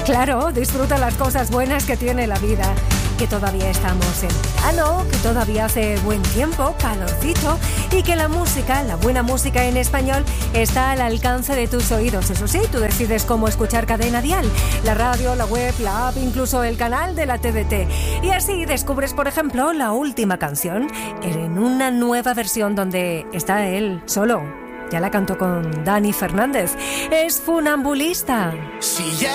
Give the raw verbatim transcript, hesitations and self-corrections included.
Claro, disfruta las cosas buenas que tiene la vida. Que todavía estamos en verano, que todavía hace buen tiempo, calorcito, y que la música, la buena música en español, está al alcance de tus oídos. Eso sí, tú decides cómo escuchar Cadena Dial, la radio, la web, la app, incluso el canal de la T D T. Y así descubres, por ejemplo, la última canción en una nueva versión donde está él solo. Ya la cantó con Dani Fernández. Es Funambulista. Si ya